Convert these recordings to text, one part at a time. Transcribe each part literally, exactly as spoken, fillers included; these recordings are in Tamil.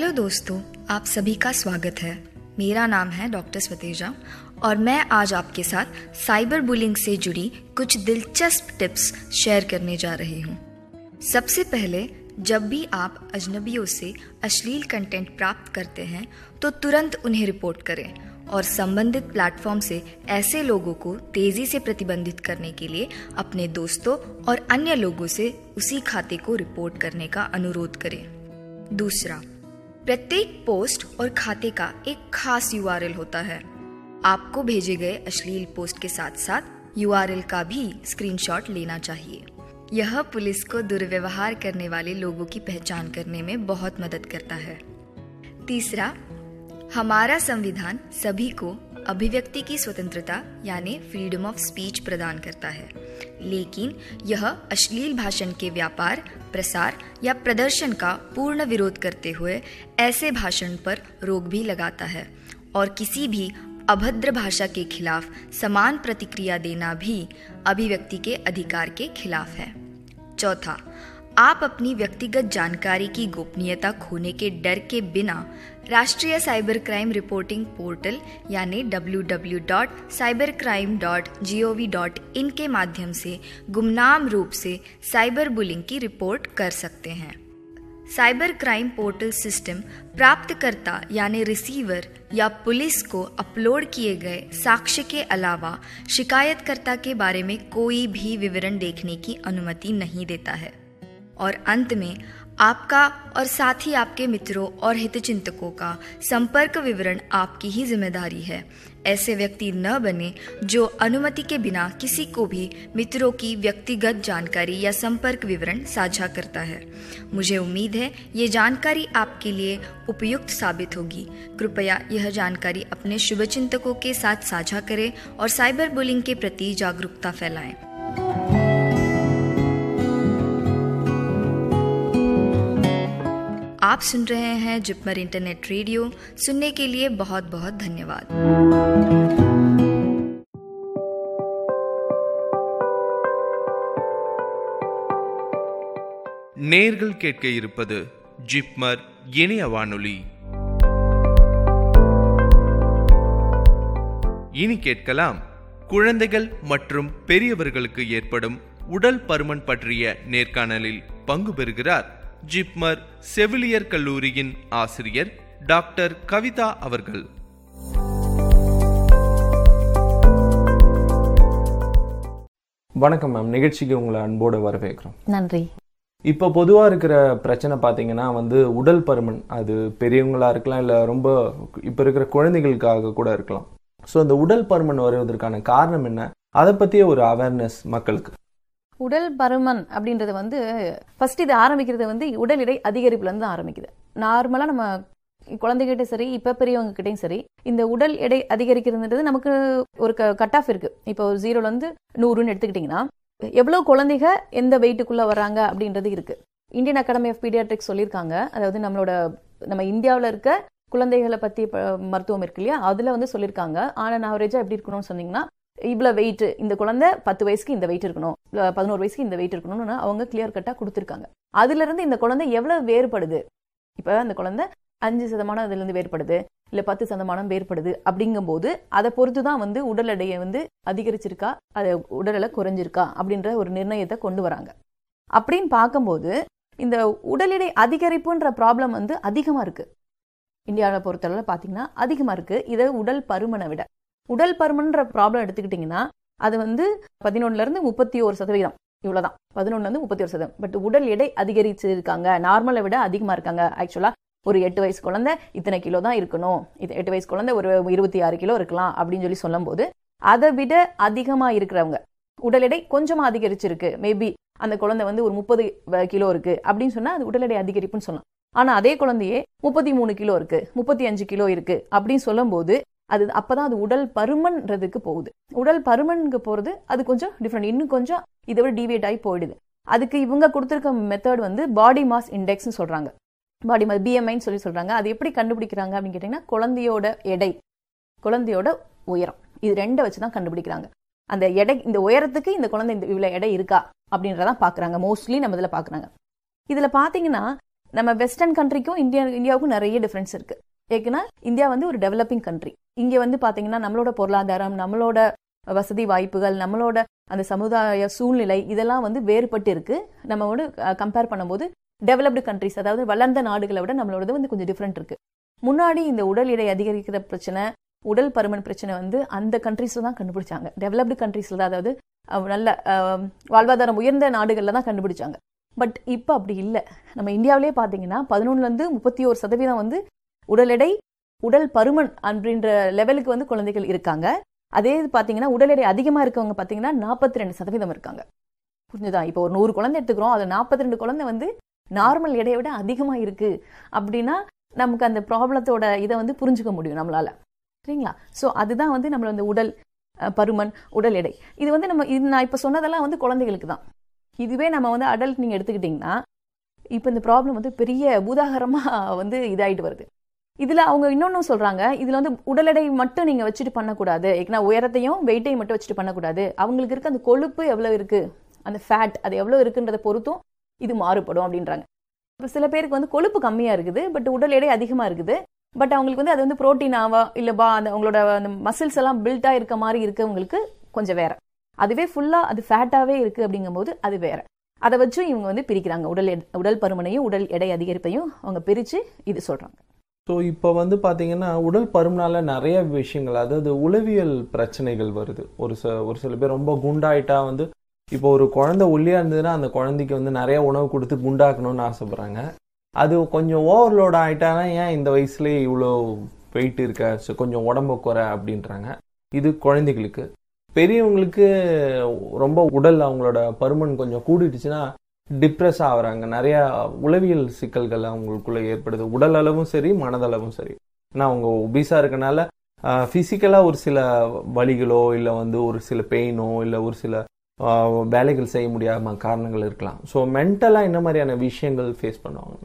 हेलो दोस्तों, आप सभी का स्वागत है। मेरा नाम है डॉक्टर स्वतेजा और मैं आज आपके साथ साइबर बुलिंग से जुड़ी कुछ दिलचस्प टिप्स शेयर करने जा रही हूँ। सबसे पहले, जब भी आप अजनबियों से अश्लील कंटेंट प्राप्त करते हैं तो तुरंत उन्हें रिपोर्ट करें और संबंधित प्लेटफॉर्म से ऐसे लोगों को तेजी से प्रतिबंधित करने के लिए अपने दोस्तों और अन्य लोगों से उसी खाते को रिपोर्ट करने का अनुरोध करें। दूसरा, प्रत्येक पोस्ट और खाते का एक खास यूआरएल होता है। आपको भेजे गए अश्लील पोस्ट के साथ साथ यूआरएल का भी स्क्रीनशॉट लेना चाहिए। यह पुलिस को दुर्व्यवहार करने वाले लोगों की पहचान करने में बहुत मदद करता है। तीसरा, हमारा संविधान सभी को अभिव्यक्ति की स्वतंत्रता यानी फ्रीडम ऑफ स्पीच प्रदान करता है, लेकिन यह अश्लील भाषण के व्यापार, प्रसार या प्रदर्शन का पूर्ण विरोध करते हुए ऐसे भाषण पर रोक भी लगाता है और किसी भी अभद्र भाषा के खिलाफ समान प्रतिक्रिया देना भी अभिव्यक्ति के अधिकार के खिलाफ है। चौथा, आप अपनी व्यक्तिगत जानकारी की गोपनीयता खोने के डर के बिना राष्ट्रीय साइबर क्राइम रिपोर्टिंग पोर्टल यानी W W W dot cyber crime dot G O V dot in के माध्यम से गुमनाम रूप से साइबर बुलिंग की रिपोर्ट कर सकते हैं। साइबर क्राइम पोर्टल सिस्टम प्राप्तकर्ता यानी रिसीवर या पुलिस को अपलोड किए गए साक्ष्य के अलावा शिकायतकर्ता के बारे में कोई भी विवरण देखने की अनुमति नहीं देता है। और अंत में, आपका और साथ ही आपके मित्रों और हितचिंतकों का संपर्क विवरण आपकी ही जिम्मेदारी है। ऐसे व्यक्ति न बने जो अनुमति के बिना किसी को भी मित्रों की व्यक्तिगत जानकारी या संपर्क विवरण साझा करता है। मुझे उम्मीद है ये जानकारी आपके लिए उपयुक्त साबित होगी। कृपया यह जानकारी अपने शुभचिंतकों के साथ साझा करें और साइबर बुलिंग के प्रति जागरूकता फैलाएं। आप सुन रहे हैं जिपमर इंटरनेट रेडियो। सुनने के लिए बहुत बहुत धन्यवाद। நேர்கள் கேட்க இருப்பது ஜிப்மர் இணைய வானொலி. இனி கேட்கலாம், குழந்தைகள் மற்றும் பெரியவர்களுக்கு ஏற்படும் உடல் பருமன் பற்றிய நேர்காணலில் பங்கு பெறுகிறார் ஜிப்மர் செவிலியர் கல்லூரியின் ஆசிரியர் டாக்டர் கவிதா அவர்கள். வணக்கம் மேம், நிகழ்ச்சிக்கு உங்களை அன்போடு வரவேற்கிறோம். நன்றி. இப்போ பொதுவாக இருக்கிற பிரச்சனை பார்த்தீங்கன்னா வந்து உடல் பருமன். அது பெரியவங்களா இருக்கலாம், இல்லை ரொம்ப இப்போ இருக்கிற குழந்தைகளுக்காக கூட இருக்கலாம். ஸோ அந்த உடல் பருமன் வருவதற்கான காரணம் என்ன, அதை பற்றிய ஒரு அவேர்னஸ் மக்களுக்கு. உடல் பருமன் அப்படின்றது வந்து ஃபர்ஸ்ட் இது ஆரம்பிக்கிறது வந்து உடல் எடை அதிகரிப்புலேருந்து ஆரம்பிக்குது. நார்மலாக நம்ம குழந்தைகிட்ட சரி, இப்போ பெரியவங்க கிட்டையும் சரி, இந்த உடல் எடை அதிகரிக்கிறதுன்றது நமக்கு ஒரு கட் ஆஃப் இருக்கு. இப்போ ஜீரோலேருந்து நூறுன்னு எடுத்துக்கிட்டிங்கன்னா எவ்வளோ குழந்தைங்க எந்த வெயிட்டுக்குள்ளே வராங்க அப்படின்றது இருக்கு. இந்தியன் அகாடமி ஆஃப் பீடியாட்ரிக்ஸ் சொல்லியிருக்காங்க. அதாவது நம்மளோட நம்ம இந்தியாவில் இருக்க குழந்தைகளை பற்றி மருத்துவம் இருக்கு இல்லையா, அதில் வந்து சொல்லியிருக்காங்க. ஆனால் ஆவரேஜாக எப்படி இருக்கணும்னு சொன்னீங்கன்னா, இவ்வளோ வெயிட், இந்த குழந்தை பத்து வயசுக்கு இந்த வெயிட் இருக்கணும், பதினோரு வயசுக்கு இந்த வெயிட் இருக்கணும்னு அவங்க கிளியர் கட்டாக கொடுத்துருக்காங்க. அதுல இருந்து இந்த குழந்தை எவ்வளவு வேறுபடுது, இப்போ அந்த குழந்தை அஞ்சு சதமானம் அதுல இருந்து வேறுபடுது, இல்ல பத்து சதமானம் வேறுபடுது அப்படிங்கும் போது அதை பொறுத்து தான் வந்து உடல் எடையை வந்து அதிகரிச்சிருக்கா, அது உடல் எடை குறைஞ்சிருக்கா அப்படின்ற ஒரு நிர்ணயத்தை கொண்டு வராங்க. அப்படின்னு பார்க்கும்போது இந்த உடல் எடை அதிகரிப்புன்ற ப்ராப்ளம் வந்து அதிகமா இருக்கு. இந்தியாவை பொறுத்தளவு பார்த்தீங்கன்னா அதிகமா இருக்கு. இதை உடல் பருமனை விட உடல் பருமன்ற ப்ராப்ளம் எடுத்துக்கிட்டிங்கன்னா அது வந்து பதினொன்னுல இருந்து முப்பத்தி ஒரு சதவீதம் இவ்வளவுதான். பதினொன்னுல இருந்து முப்பத்தி ஒரு சதவீதம். பட் உடல் எடை அதிகரிச்சு இருக்காங்க, நார்மலை விட அதிகமா இருக்காங்க. ஆக்சுவலா ஒரு எட்டு வயசு குழந்தை இத்தனை கிலோ தான் இருக்கணும், இது எட்டு வயசு குழந்தை ஒரு இருபத்தி ஆறு கிலோ இருக்கலாம் அப்படின்னு சொல்லி சொல்லும் போது அதை விட அதிகமா இருக்கிறவங்க உடல் எடை கொஞ்சமா அதிகரிச்சிருக்கு, மேபி அந்த குழந்தை வந்து ஒரு முப்பது கிலோ இருக்கு அப்படின்னு சொன்னா அது உடல் எடை அதிகரிப்புன்னு சொல்லலாம். ஆனா அதே குழந்தையே முப்பத்தி மூணு கிலோ இருக்கு, முப்பத்தி அஞ்சு கிலோ இருக்கு அப்படின்னு சொல்லும் போது அது அப்பதான் அது உடல் பருமன்றதுக்கு போகுது. உடல் பருமனுக்கு போறது அது கொஞ்சம் டிஃப்ரெண்ட், இன்னும் கொஞ்சம் இதை விட டிவியேட் ஆகி போயிடுது. அதுக்கு இவங்க கொடுத்துருக்க மெத்தட் வந்து பாடி மாஸ் இண்டெக்ஸ்னு சொல்றாங்க. பாடி மாஸ் பிஎம்ஐன்னு சொல்லி சொல்றாங்க. அது எப்படி கண்டுபிடிக்கிறாங்க அப்படின்னு கேட்டீங்கன்னா, குழந்தையோட எடை, குழந்தையோட உயரம், இது ரெண்டை வச்சுதான் கண்டுபிடிக்கிறாங்க. அந்த எடை, இந்த உயரத்துக்கு இந்த குழந்தை இந்த இவ்வளவு எடை இருக்கா அப்படின்றதான் பாக்குறாங்க. மோஸ்ட்லி நம்ம இதுல பாக்குறாங்க. இதுல பாத்தீங்கன்னா நம்ம வெஸ்டர்ன் கண்ட்ரிக்கும் இந்தியா இந்தியாவுக்கும் நிறைய டிஃபரன்ஸ் இருக்கு. ஏன்னா இந்தியா வந்து ஒரு டெவலப்பிங் கண்ட்ரி. இங்க வந்து பாத்தீங்கன்னா நம்மளோட பொருளாதாரம், நம்மளோட வசதி வாய்ப்புகள், நம்மளோட அந்த சமுதாய சூழ்நிலை இதெல்லாம் வந்து வேறுபட்டு இருக்கு. நம்ம வந்து கம்பேர் பண்ணும்போது டெவலப்டு கண்ட்ரிஸ், அதாவது வளர்ந்த நாடுகளை விட நம்மளோட வந்து கொஞ்சம் டிஃப்ரெண்ட் இருக்கு. முன்னாடி இந்த உடல் எடை அதிகரிக்கிற பிரச்சனை, உடல் பருமன் பிரச்சனை வந்து அந்த கண்ட்ரீஸ்ல தான் கண்டுபிடிச்சாங்க. டெவலப்டு கண்ட்ரீஸ்ல தான், அதாவது நல்ல வாழ்வாதாரம் உயர்ந்த நாடுகள்ல தான் கண்டுபிடிச்சாங்க. பட் இப்போ அப்படி இல்லை. நம்ம இந்தியாவிலே பார்த்தீங்கன்னா பதினொன்னுல இருந்து முப்பத்தி ஒரு சதவீதம் வந்து உடல் எடை உடல் பருமன் அப்படின்ற லெவலுக்கு வந்து குழந்தைகள் இருக்காங்க. அதே பார்த்தீங்கன்னா உடல் எடை அதிகமாக இருக்கவங்க பார்த்தீங்கன்னா நாற்பத்தி ரெண்டு சதவீதம் இருக்காங்க. புரிஞ்சுதா? இப்போ ஒரு நூறு குழந்தை எடுத்துக்கிறோம், அது நாற்பத்தி ரெண்டு குழந்தை வந்து நார்மல் எடையை விட அதிகமாக இருக்கு அப்படின்னா நமக்கு அந்த ப்ராப்ளத்தோட இதை வந்து புரிஞ்சுக்க முடியும் நம்மளால. சரிங்களா? ஸோ அதுதான் வந்து நம்மள அந்த உடல் பருமன், உடல் எடை. இது வந்து நம்ம இது நான் இப்போ சொன்னதெல்லாம் வந்து குழந்தைகளுக்கு தான். இதுவே நம்ம வந்து அடல்ட் நீங்கள் எடுத்துக்கிட்டிங்கன்னா இப்போ இந்த ப்ராப்ளம் வந்து பெரிய பூதாகரமாக வந்து இதாகிட்டு வருது. இதில் அவங்க இன்னொன்னும் சொல்கிறாங்க, இதில் வந்து உடல் எடை மட்டும் நீங்கள் வச்சுட்டு பண்ணக்கூடாது. ஏன்னா உயரத்தையும் வெயிட்டையும் மட்டும் வச்சுட்டு பண்ணக்கூடாது. அவங்களுக்கு இருக்க அந்த கொழுப்பு எவ்வளோ இருக்குது, அந்த ஃபேட் அது எவ்வளோ இருக்குன்றதை பொறுத்தும் இது மாறுபடும் அப்படின்றாங்க. இப்போ சில பேருக்கு வந்து கொழுப்பு கம்மியாக இருக்குது, பட் உடல் எடை அதிகமாக இருக்குது. பட் அவங்களுக்கு வந்து அது வந்து புரோட்டீனாவா இல்லை பா அந்த அவங்களோட அந்த மசில்ஸ் எல்லாம் பில்ட்டாக இருக்க மாதிரி இருக்கவங்களுக்கு கொஞ்சம் வேற. அதுவே ஃபுல்லாக அது ஃபேட்டாகவே இருக்குது அப்படிங்கும்போது அது வேற. அதை வச்சும் இவங்க வந்து பிரிக்கிறாங்க. உடல் உடல் பருமனையும் உடல் எடை அதிகரிப்பையும் அவங்க பிரித்து இது சொல்கிறாங்க. ஸோ இப்போ வந்து பார்த்தீங்கன்னா உடல் பருமனால நிறைய விஷயங்கள், அதாவது உளவியல் பிரச்சனைகள் வருது. ஒரு ச ஒரு சில பேர் ரொம்ப குண்டாயிட்டா வந்து, இப்போ ஒரு குழந்தை ஒல்லியா இருந்ததுன்னா அந்த குழந்தைக்கு வந்து நிறைய உணவு கொடுத்து குண்டாக்கணும்னு ஆசைப்படுறாங்க. அது கொஞ்சம் ஓவர்லோட் ஆகிட்டானா ஏன் இந்த வயசுலேயே இவ்வளோ வெயிட் இருக்க, ஸோ கொஞ்சம் உடம்பு குறை அப்படின்றாங்க. இது குழந்தைகளுக்கு. பெரியவங்களுக்கு ரொம்ப உடல் அவங்களோட பருமன் கொஞ்சம் கூடிடுச்சுன்னா டிப்ரெஸ் ஆகுறாங்க. நிறையா உளவியல் சிக்கல்கள் அவங்களுக்குள்ள ஏற்படுது, உடல் அளவும் சரி மனதளவும் சரி. ஏன்னா அவங்க ஒபீஸாக இருக்கனால ஃபிசிக்கலாக ஒரு சில வலிகளோ இல்லை வந்து ஒரு சில பெயினோ இல்லை ஒரு சில வேலைகள் செய்ய முடியாம காரணங்கள் இருக்கலாம். ஸோ மென்டலாக என்ன மாதிரியான விஷயங்கள் ஃபேஸ் பண்ணுவாங்க?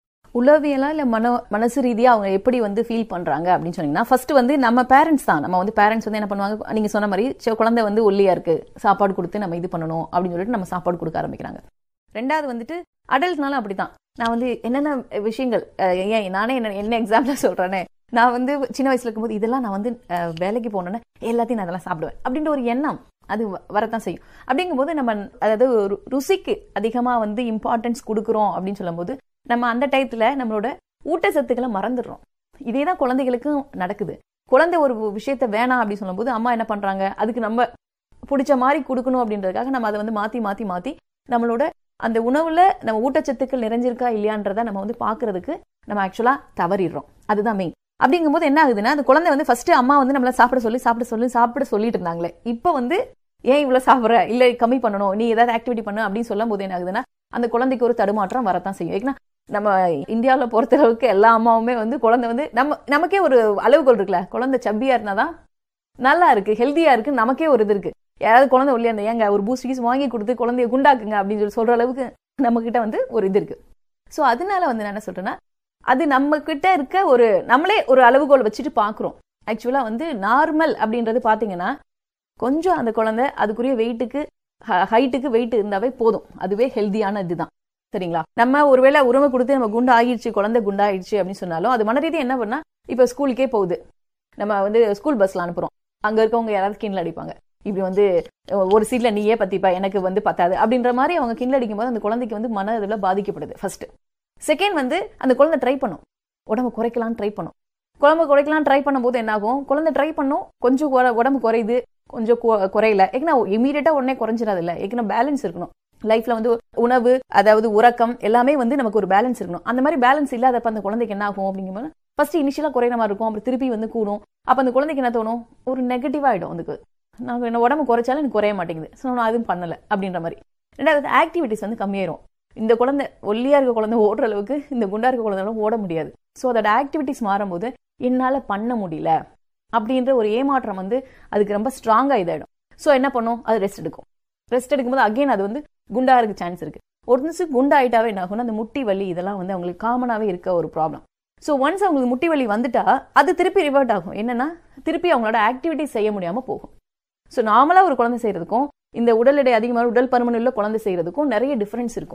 உளவியலா இல்லை மன மனசு ரீதியாக அவங்க எப்படி வந்து ஃபீல் பண்ணுறாங்க அப்படின்னு சொன்னீங்கன்னா, ஃபர்ஸ்ட் வந்து நம்ம பேரண்ட்ஸ் தான். நம்ம வந்து பேரண்ட்ஸ் வந்து என்ன பண்ணுவாங்க, நீங்கள் சொன்ன மாதிரி குழந்தை வந்து ஒல்லியா இருக்கு, சாப்பாடு கொடுத்து நம்ம இது பண்ணணும் அப்படின்னு சொல்லிட்டு நம்ம சாப்பாடு கொடுக்க ஆரம்பிக்கிறாங்க. ரெண்டாவது வந்துட்டு அடல்ட்னாலும் அப்படிதான். நான் வந்து என்னென்ன விஷயங்கள், ஏன் நானே என்ன என்ன எக்ஸாம்பிளாக சொல்கிறேனே, நான் வந்து சின்ன வயசுல இருக்கும்போது இதெல்லாம் நான் வந்து வேலைக்கு போனோன்னே எல்லாத்தையும் நான் அதெல்லாம் சாப்பிடுவேன் அப்படின்ற ஒரு எண்ணம் அது வரத்தான் செய்யும். அப்படிங்கும்போது நம்ம அதாவது ருசிக்கு அதிகமாக வந்து இம்பார்ட்டன்ஸ் கொடுக்குறோம் அப்படின்னு சொல்லும் போது நம்ம அந்த டயத்துல நம்மளோட ஊட்டச்சத்துக்களை மறந்துடுறோம். இதே தான் குழந்தைகளுக்கும் நடக்குது. குழந்தை ஒரு விஷயத்த வேணாம் அப்படின்னு சொல்லும் போது அம்மா என்ன பண்றாங்க, அதுக்கு நம்ம பிடிச்ச மாதிரி கொடுக்கணும் அப்படின்றதுக்காக நம்ம அதை வந்து மாத்தி மாத்தி மாத்தி நம்மளோட அந்த உணவுல நம்ம ஊட்டச்சத்துக்கள் நிறைஞ்சிருக்கா இல்லையான்றத நம்ம வந்து பாக்குறதுக்கு நம்ம ஆக்சுவலா தவறிடுறோம். அதுதான் மெயின். அப்படிங்கும்போது என்ன ஆகுதுன்னா, அந்த குழந்தை வந்து ஃபர்ஸ்ட் அம்மா வந்து நம்மள சாப்பிட சொல்லி சாப்பிட சொல்லி சாப்பிட சொல்லிட்டு இருந்தாங்களே, இப்போ வந்து ஏன் இவ்வளவு சாப்பிட்ற, இல்ல கம்மி பண்ணணும், நீ ஏதாவது ஆக்டிவிட்டி பண்ணு அப்படின்னு சொல்லும் போது என்ன ஆகுதுன்னா அந்த குழந்தைக்கு ஒரு தடுமாற்றம் வரத்தான் செய்யும். ஏன்னா நம்ம இந்தியாவில் பொறுத்த அளவுக்கு எல்லா அம்மாவுமே வந்து குழந்தை வந்து நம்ம நமக்கே ஒரு அளவுகோல் இருக்குல்ல, குழந்தை சப்பியா இருந்தாதான் நல்லா இருக்கு, ஹெல்த்தியா இருக்கு, நமக்கே ஒரு இது இருக்கு. யாராவது குழந்தை ஒல்லியா இருந்தா ஏங்க ஒரு பூஸ்ட் கீஸ் வாங்கி கொடுத்து குழந்தைய குண்டாக்குங்க அப்படின்னு சொல்லி சொல்ற அளவுக்கு நம்ம கிட்ட வந்து ஒரு இது இருக்கு. ஸோ அதனால வந்து நான் என்ன சொல்றேன்னா, அது நம்ம கிட்ட இருக்க ஒரு நம்மளே ஒரு அளவுகோல் வச்சுட்டு பாக்குறோம். ஆக்சுவலா வந்து நார்மல் அப்படின்றது பாத்தீங்கன்னா கொஞ்சம் அந்த குழந்தை அதுக்குரிய வெயிட்டுக்கு ஹைட்டுக்கு வெயிட் இருந்தாவே போதும், அதுவே ஹெல்த்தியான இதுதான். சரிங்களா? நம்ம ஒருவேளை உரிமை கொடுத்து நம்ம குண்டா ஆகிடுச்சு, குழந்தை குண்டா ஆயிடுச்சு அப்படின்னு சொன்னாலும் அது மன ரீதியாக என்ன பண்ணா, இப்ப ஸ்கூலுக்கே போகுது, நம்ம வந்து ஸ்கூல் பஸ்ல அனுப்புறோம், அங்க இருக்கவங்க யாராவது கிண்டல் அடிப்பாங்க, இப்படி வந்து ஒரு சீட்ல நீயே பத்திப்பா எனக்கு வந்து பத்தாது அப்படின்ற மாதிரி அவங்க கிண்டல் அடிக்கும் போது அந்த குழந்தைக்கு வந்து மன இதுல பாதிக்கப்படுது. ஃபர்ஸ்ட். செகண்ட் வந்து அந்த குழந்தை ட்ரை பண்ணும், உடம்பு குறைக்கலாம்னு ட்ரை பண்ணும். குழம்பு குறைக்கலாம் ட்ரை பண்ணும் போது என்ன ஆகும், குழந்தை ட்ரை பண்ணும், கொஞ்சம் உடம்பு குறையுது, கொஞ்சம் குறையல, ஏன்னா இமீடியட்டா உடனே குறைஞ்சிடாது இல்ல, ஏன்னா பேலன்ஸ் இருக்கணும் லைஃப்ல. வந்து உணவு அதாவது உறக்கம் எல்லாமே வந்து நமக்கு ஒரு பேலன்ஸ் இருக்கணும். அந்த மாதிரி பேலன்ஸ் இல்லாதப்ப அந்த குழந்தைக்கு என்ன ஆகும் அப்படிங்கும்போது ஃபர்ஸ்ட் இனிஷியலா குறையிற மாதிரி இருக்கும், அப்புறம் திருப்பி வந்து கூடும். அப்ப அந்த குழந்தைக்கு என்ன தோணும், ஒரு நெகட்டிவ் ஆயிடும், அதுக்கு நான் என்ன உடம்பு குறைச்சாலும் எனக்கு குறைய மாட்டேங்குது, ஸோ நான் அதுவும் பண்ணல அப்படின்ற மாதிரி. ரெண்டாவது ஆக்டிவிட்டிஸ் வந்து கம்மியாயிரும். இந்த குழந்தை ஒல்லியா இருக்க குழந்தை ஓடுற அளவுக்கு இந்த குண்டா இருக்க குழந்தைகளும் ஓட முடியாது. ஸோ அதோட ஆக்டிவிட்டிஸ் மாறும்போது என்னால பண்ண முடியல அப்படின்ற ஒரு ஏமாற்றம் வந்து அதுக்கு ரொம்ப ஸ்ட்ராங்கா இதாயிடும். ஸோ என்ன பண்ணும், அது ரெஸ்ட் எடுக்கும். ரெஸ்ட் எடுக்கும்போது அகைன் அது வந்து குண்டா இருக்க சான்ஸ் இருக்கு. ஒரு நிமிஷம் குண்டா ஆயிட்டாவே என்ன ஆகும்னா அந்த முட்டி வலி இதெல்லாம் வந்து அவங்களுக்கு காமனாவே இருக்க ஒரு ப்ராப்ளம். ஸோ ஒன்ஸ் அவங்களுக்கு முட்டி வலி வந்துட்டா அது திருப்பி ரிவர்ட் ஆகும். என்னன்னா திருப்பி அவங்களோட ஆக்டிவிட்டிஸ் செய்ய முடியாம போகும். ஸோ நார்மலா ஒரு குழந்தை செய்யறதுக்கும் இந்த உடல் எடை அதிகமாக உடல் பருமன் உள்ள குழந்தை செய்யறதுக்கும் நிறைய டிஃபரன்ஸ் இருக்கும்.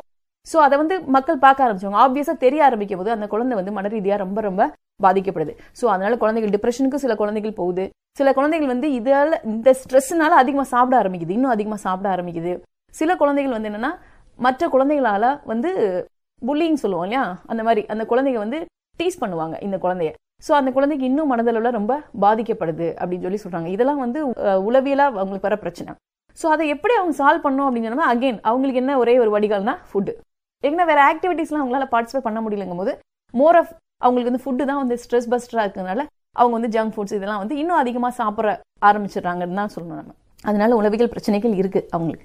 ஸோ அதை வந்து மக்கள் பார்க்க ஆரம்பிச்சாங்க. ஆப்வியஸா தெரிய ஆரம்பிக்கும் போது அந்த குழந்தை வந்து மன ரீதியா ரொம்ப ரொம்ப பாதிக்கப்படுது. ஸோ அதனால குழந்தைகள் டிப்ரெஷனுக்கு சில குழந்தைகள் போகுது. சில குழந்தைகள் வந்து இதால இந்த ஸ்ட்ரெஸ்னால அதிகமா சாப்பிட ஆரம்பிக்குது, இன்னும் அதிகமா சாப்பிட ஆரம்பிக்குது. சில குழந்தைகள் வந்து என்னன்னா மற்ற குழந்தைகளால வந்து புல்லிங் சொல்லுவோம் இல்லையா, அந்த மாதிரி அந்த குழந்தைங்க வந்து டீஸ் பண்ணுவாங்க இந்த குழந்தைய. ஸோ அந்த குழந்தைக்கு இன்னும் மனதளவுல ரொம்ப பாதிக்கப்படுது அப்படின்னு சொல்லி சொல்றாங்க. இதெல்லாம் வந்து உளவியலா அவங்களுக்கு வர பிரச்சனை. ஸோ அதை எப்படி அவங்க சால்வ் பண்ணணும் அப்படின்னு சொன்னா, அகைன் அவங்களுக்கு என்ன ஒரே ஒரு வடிகால்னா ஃபுட்டு. ஏன்னா வேற ஆக்டிவிட்டிஸ்லாம் அவங்களால பார்ட்டிசிபேட் பண்ண முடியலங்கும் போது மோர் ஆஃப் அவங்களுக்கு வந்து ஃபுட்டு தான் வந்து ஸ்ட்ரெஸ் பஸ்டரா இருக்கிறதுனால அவங்க வந்து ஜங்க் ஃபுட்ஸ் இதெல்லாம் வந்து இன்னும் அதிகமா சாப்பிட ஆரம்பிச்சிடுறாங்கன்னு தான் சொல்லணும் நம்ம. அதனால உளவியல் பிரச்சனைகள் இருக்கு அவங்களுக்கு.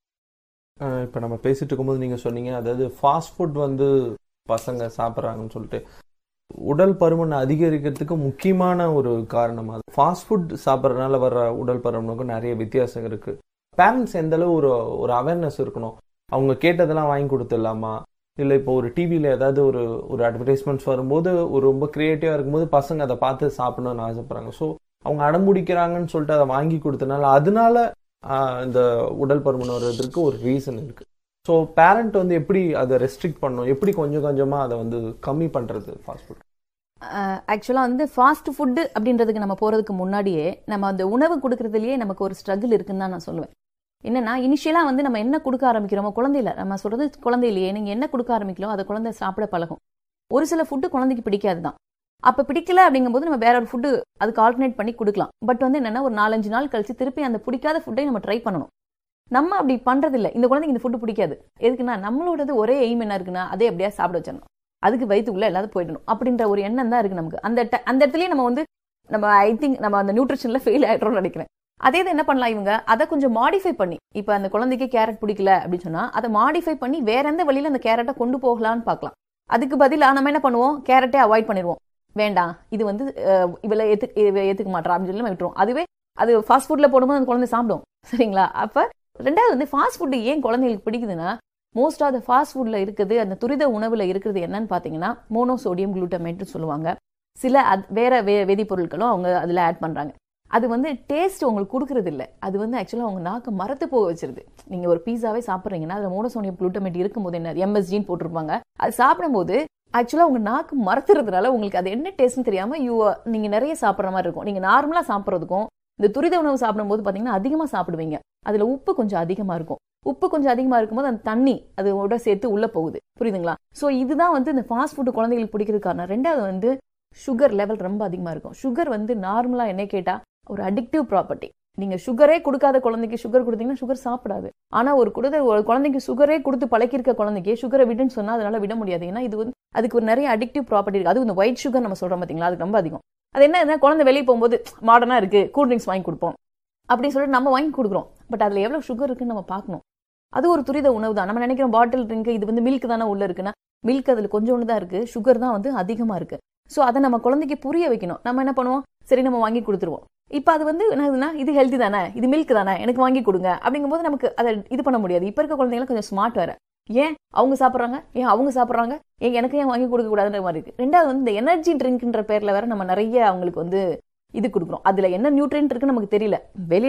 இப்போ நம்ம பேசிட்டு இருக்கும்போது நீங்க சொன்னீங்க, அதாவது ஃபாஸ்ட் ஃபுட் வந்து பசங்க சாப்பிட்றாங்கன்னு சொல்லிட்டு உடல் பருமன் அதிகரிக்கிறதுக்கு முக்கியமான ஒரு காரணம் அது. ஃபாஸ்ட் ஃபுட் சாப்பிட்றதுனால வர்ற உடல் பருமனுக்கும் நிறைய வித்தியாசம் இருக்கு. பேரண்ட்ஸ் எந்த அளவு ஒரு ஒரு அவேர்னஸ் இருக்கணும், அவங்க கேட்டதெல்லாம் வாங்கி கொடுத்துடலாமா, இல்லை இப்போ ஒரு டிவியில் ஏதாவது ஒரு ஒரு அட்வர்டைஸ்மெண்ட்ஸ் வரும்போது ஒரு ரொம்ப கிரியேட்டிவாக இருக்கும்போது பசங்க அதை பார்த்து சாப்பிடணும்னு ஆசைப்படுறாங்க. ஸோ அவங்க அடம்பிடிக்கிறாங்கன்னு சொல்லிட்டு அதை வாங்கி கொடுத்தனால அதனால இந்த உடல் பருமன் வர்றதுக்கு ஒரு ரீசன் இருக்கு. ஸோ பேரண்ட் வந்து எப்படி அதை ரெஸ்ட்ரிக்ட் பண்ணணும், எப்படி கொஞ்சம் கொஞ்சமாக அதை வந்து கம்மி பண்ணுறது ஃபாஸ்ட் ஃபுட்? ஆக்சுவலாக வந்து ஃபாஸ்ட் ஃபுட்டு அப்படின்றதுக்கு நம்ம போகிறதுக்கு முன்னாடியே நம்ம அந்த உணவு கொடுக்கறதுலேயே நமக்கு ஒரு ஸ்ட்ரகிள் இருக்குன்னு தான் நான் சொல்லுவேன். என்னன்னா இனிஷியலா வந்து நம்ம என்ன கொடுக்க ஆரம்பிக்கிறோமோ, குழந்தையில நம்ம சொல்றது குழந்தையிலேயே நீங்க என்ன கொடுக்க ஆரம்பிக்கிறோம் அதை குழந்தை சாப்பிட பழகும். ஒரு சில ஃபுட்டு குழந்தைக்கு பிடிக்காது தான். அப்ப பிடிக்கல அப்படிங்கும் போது நம்ம வேற ஒரு ஃபுட்டு அதுக்கு ஆல்டர்னேட் பண்ணி கொடுக்கலாம். பட் வந்து என்னன்னா ஒரு நாலஞ்சு நாள் கழிச்சு திருப்பி அந்த பிடிக்காத ஃபுட்டை நம்ம ட்ரை பண்ணணும். நம்ம அப்படி பண்றது இல்லை. இந்த குழந்தைக்கு இந்த ஃபுட்டு பிடிக்காது, எதுக்குன்னா நம்மளோடது ஒரே எய்ம் என்ன இருக்குன்னா அதே அப்படியே சாப்பிட வச்சிடணும், அதுக்கு வயிற்றுக்குள்ள எல்லாரும் போயிடணும் அப்படின்ற ஒரு எண்ணம் தான் இருக்கு நமக்கு. அந்த அந்த இடத்துலயே நம்ம வந்து நம்ம ஐ திங்க் நம்ம அந்த நியூட்ரிஷன்ல ஃபெயில் ஆயிடுறோம்னு நினைக்கிறேன். அதே இது என்ன பண்ணலாம், இவங்க அதை கொஞ்சம் மாடிஃபை பண்ணி, இப்ப அந்த குழந்தைக்கு கேரட் பிடிக்கல அப்படின்னு சொன்னா அதை மாடிஃபை பண்ணி வேற எந்த வழியில அந்த கேரட்டை கொண்டு போகலான்னு பார்க்கலாம். அதுக்கு பதிலாக நம்ம என்ன பண்ணுவோம், கேரட்டே அவாய்ட் பண்ணிடுவோம். வேண்டாம், இது வந்து இவளை ஏத்து ஏத்துக்க மாட்டா அப்படின்னு சொல்லி நம்ம விட்டுருவோம். அதுவே அது ஃபாஸ்ட் ஃபுட்ல போடும்போது அந்த குழந்தை சாப்பிடும். சரிங்களா? அப்ப ரெண்டாவது வந்து ஃபாஸ்ட் ஃபுட் ஏன் குழந்தைங்களுக்கு பிடிக்குதுன்னா, மோஸ்ட் ஆஃப் த ஃபாஸ்ட் ஃபுட்ல இருக்குது அந்த துரித உணவுல இருக்கிறது என்னன்னு பாத்தீங்கன்னா மோனோசோடியம் குளூட்டமேட் சொல்லுவாங்க. சில வேற வேதிப்பொருட்களும் அவங்க அதுல ஆட் பண்றாங்க. அது வந்து டேஸ்ட் உங்களுக்கு கொடுக்கறது இல்லை, அது வந்து ஆக்சுவலாக அவங்க நாக்கு மரத்து போக வச்சிருது. நீங்க ஒரு பீஸாவே சாப்பிட்றீங்கன்னா அதுல மோனோசோடியம் குளூட்டமேட் இருக்கும்போது என்ன எம்எஸ்ஜின்னு போட்டிருப்பாங்க. அது சாப்பிடும்போது ஆக்சுவலாக உங்க நாக்கு மரத்துறதுனால உங்களுக்கு அது என்ன டேஸ்ட்னு தெரியாம யூ நீங்க நிறைய சாப்பிட்ற மாதிரி இருக்கும். நீங்க நார்மலா சாப்பிட்றதுக்கும் இந்த துரித உணவு சாப்பிடும்போது பாத்தீங்கன்னா அதிகமா சாப்பிடுவீங்க. அதுல உப்பு கொஞ்சம் அதிகமா இருக்கும். உப்பு கொஞ்சம் அதிகமா இருக்கும்போது அந்த தண்ணி அதோட சேர்த்து உள்ள போகுது. புரியுதுங்களா? சோ இதுதான் வந்து இந்த ஃபாஸ்ட் ஃபுட் குழந்தைகளுக்கு பிடிக்கிறது காரணம். ரெண்டாவது வந்து சுகர் லெவல் ரொம்ப அதிகமா இருக்கும். சுகர் வந்து நார்மலா என்ன கேட்டா ஒரு அடிக்டிவ் ப்ராப்பர்ட்டி. நீங்க சுகரே கொடுக்காத குழந்தைக்கு சுகர் கொடுத்தீங்கன்னா சுகர் சாப்பிடாது. ஆனா ஒரு குழந்தை ஒரு குழந்தைக்கு சுகரே கொடுத்து பழக்கிருக்க குழந்தைக்கு சுகரை விடுன்னு சொன்னா அதனால விட முடியாது. ஏன்னா இது வந்து அதுக்கு ஒரு நிறைய அடிக்டிவ் ப்ராப்பர்ட்டி இருக்கு. அது இந்த ஒயிட் சுகர் நம்ம சொல்றோம் பாத்தீங்களா, அது ரொம்ப அதிகம். அது என்ன, குழந்தை வெளியே போகும்போது மாடர்னா இருக்கு கூல் ட்ரிங்க்ஸ் வாங்கி கொடுப்போம் அப்படின்னு சொல்லிட்டு நம்ம வாங்கி கொடுக்குறோம். பட் அதுல எவ்வளவு சுகர் இருக்குன்னு நம்ம பார்க்கணும். அது ஒரு துரித உணவு தான். நம்ம நினைக்கிறோம் பாட்டில் ட்ரிங்க் இது வந்து மில்க் தானே உள்ள இருக்குன்னா, மில்க் அதுல கொஞ்சோண்டு தான் இருக்கு, சுகர் தான் வந்து அதிகமா இருக்கு. சோ அதை நம்ம குழந்தைக்கு புரிய வைக்கணும். நம்ம என்ன பண்ணுவோம், சரி நம்ம வாங்கி கொடுத்துருவோம். இப்ப அது வந்து என்னதுன்னா இது ஹெல்த்தி தானே, இது மில்க் தானே, எனக்கு வாங்கி கொடுங்க அப்படிங்கும் போது நமக்கு அதை இது பண்ண முடியாது. இப்ப இருக்க குழந்தைங்க கொஞ்சம் ஸ்மார்ட் வேற. ஏன் அவங்க சாப்பிட்றாங்க, ஏன் அவங்க சாப்பிட்றாங்க, ஏன் எனக்கு ஏன் வாங்கி கொடுக்க கூடாதுன்ற மாதிரி இருக்கு. ரெண்டாவது வந்து இந்த எனர்ஜி ட்ரிங்க்ன்ற பேர்ல வேற நம்ம நிறைய அவங்களுக்கு வந்து இது கொடுக்குறோம். அதுல என்ன நியூட்ரியன்ட் இருக்குன்னு நமக்கு தெரியல. வெளியே